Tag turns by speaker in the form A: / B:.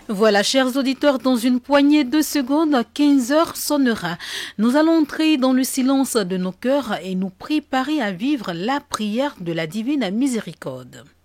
A: Voilà, chers auditeurs, dans une poignée de secondes, 15 heures sonnera. Nous allons entrer dans le silence de nos cœurs et nous préparer à vivre la prière de la divine miséricorde.